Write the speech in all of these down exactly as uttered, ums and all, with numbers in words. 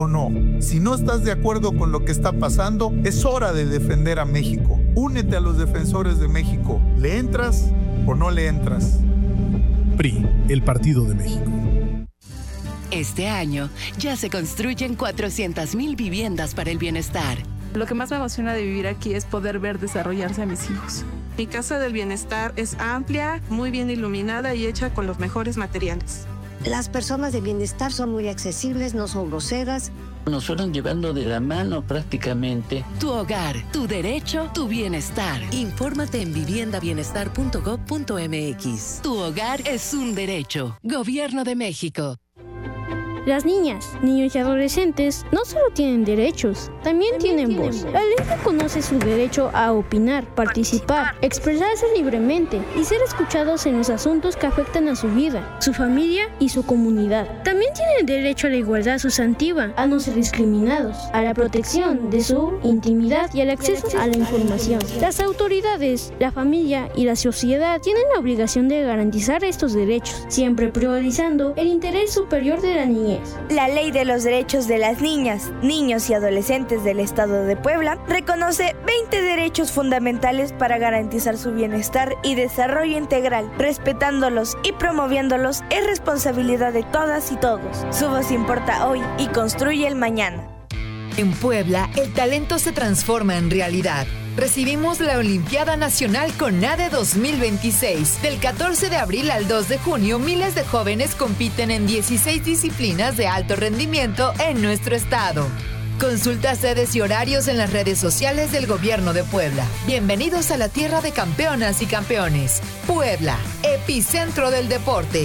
o no. Si no estás de acuerdo con lo que está pasando, es hora de defender a México. Únete a los defensores de México. ¿Le entras o no le entras? P R I, el Partido de México. Este año ya se construyen cuatrocientas mil viviendas para el bienestar. Lo que más me emociona de vivir aquí es poder ver desarrollarse a mis hijos. Mi casa del bienestar es amplia, muy bien iluminada y hecha con los mejores materiales. Las personas de bienestar son muy accesibles, no son groseras. Nos fueron llevando de la mano prácticamente. Tu hogar, tu derecho, tu bienestar. Infórmate en vivienda bienestar punto gob punto eme equis. Tu hogar es un derecho. Gobierno de México. Las niñas, niños y adolescentes no solo tienen derechos, también, también tienen, tienen voz. voz. La ley reconoce su derecho a opinar, participar, expresarse libremente y ser escuchados en los asuntos que afectan a su vida, su familia y su comunidad. También tienen derecho a la igualdad sustantiva, a no ser discriminados, a la protección de su intimidad y al acceso a la información. Las autoridades, la familia y la sociedad tienen la obligación de garantizar estos derechos, siempre priorizando el interés superior de la niñez. La Ley de los Derechos de las Niñas, Niños y Adolescentes del Estado de Puebla reconoce veinte derechos fundamentales para garantizar su bienestar y desarrollo integral. Respetándolos y promoviéndolos es responsabilidad de todas y todos. Su voz importa hoy y construye el mañana. En Puebla, el talento se transforma en realidad. Recibimos la Olimpiada Nacional CONADE dos mil veintiséis. Del catorce de abril al dos de junio, miles de jóvenes compiten en dieciséis disciplinas de alto rendimiento en nuestro estado. Consulta sedes y horarios en las redes sociales del Gobierno de Puebla. Bienvenidos a la tierra de campeonas y campeones. Puebla, epicentro del deporte.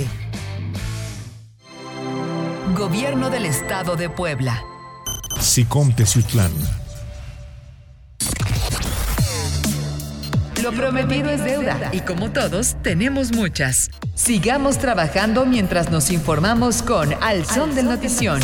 Gobierno del Estado de Puebla. SICOM Teciutlán. Lo prometido es deuda y como todos tenemos muchas. Sigamos trabajando mientras nos informamos con Al Son del Notición.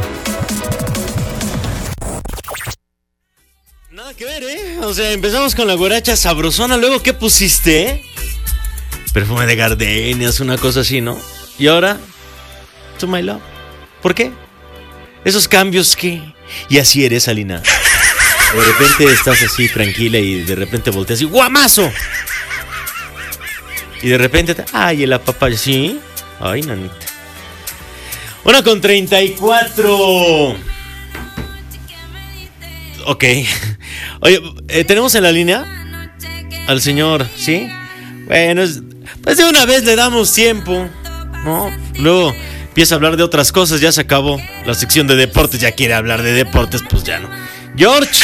Nada que ver, ¿eh? O sea, empezamos con la guaracha sabrosona, luego ¿qué pusiste? Perfume de gardenias, una cosa así, ¿no? Y ahora, To My Love. ¿Por qué? ¿Esos cambios qué? Y así eres, Alina. De repente estás así tranquila y de repente volteas y ¡guamazo! Y de repente, ¡ay, el apapaya! ¿Sí? ¡Ay, nanita! Una con treinta y cuatro. Ok. Oye, eh, ¿tenemos en la línea al señor? ¿Sí? Bueno, es, pues de una vez le damos tiempo, ¿no? Luego empieza a hablar de otras cosas, ya se acabó la sección de deportes, ya quiere hablar de deportes, pues ya no. George.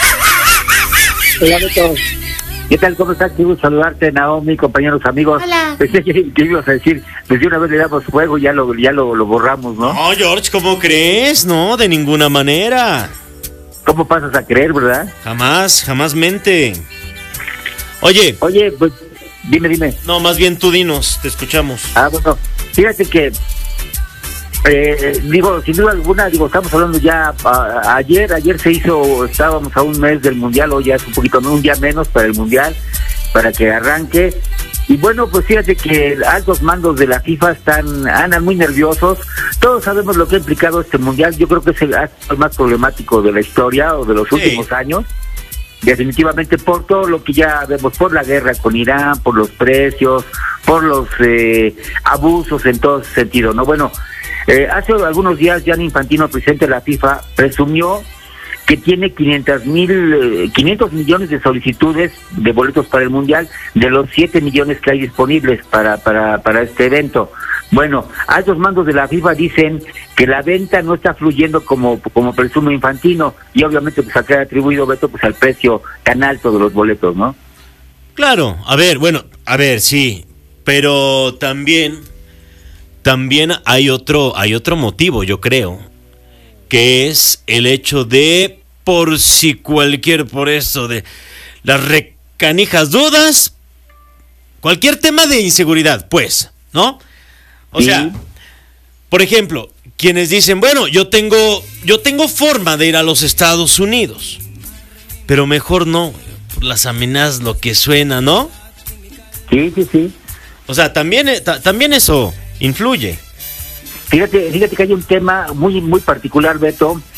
Hola, Beto. ¿Qué tal? ¿Cómo estás? Quiero saludarte, Naomi, compañeros, amigos. Hola. Pensé que, que ibas a decir, desde una vez le damos fuego y ya lo, ya lo, lo borramos, ¿no? No, George, ¿cómo crees? No, de ninguna manera. ¿Cómo pasas a creer, verdad? Jamás, jamás mente. Oye. Oye, pues, dime, dime. No, más bien tú dinos, te escuchamos. Ah, bueno, fíjate que Eh, digo, sin duda alguna, digo, estamos hablando ya a, ayer, ayer se hizo, estábamos a un mes del Mundial, hoy ya es un poquito, un día menos para el Mundial, para que arranque, y bueno, pues fíjate que altos mandos de la FIFA están, andan muy nerviosos, todos sabemos lo que ha implicado este Mundial, yo creo que es el, el más problemático de la historia o de los sí. últimos años, definitivamente por todo lo que ya vemos, por la guerra con Irán, por los precios, por los eh, abusos en todo sentido, ¿no? Bueno, Eh, hace algunos días Gianni Infantino, presidente de la FIFA, presumió que tiene quinientos millones de solicitudes de boletos para el Mundial de los siete millones que hay disponibles para para para este evento. Bueno, altos mandos de la FIFA dicen que la venta no está fluyendo como como presume Infantino y obviamente pues acá ha atribuido, Beto, pues al precio tan alto de los boletos, ¿no? Claro, a ver, bueno, a ver, sí, pero también También hay otro, hay otro motivo, yo creo, que es el hecho de, por si cualquier, por eso de las recanijas dudas, cualquier tema de inseguridad, pues, ¿no? O sí. sea, por ejemplo, quienes dicen, bueno, yo tengo, yo tengo forma de ir a los Estados Unidos, pero mejor no, por las amenazas, lo que suena, ¿no? Sí, sí, sí. O sea, también, ta, también eso influye. Fíjate, fíjate que hay un tema muy muy particular, Beto,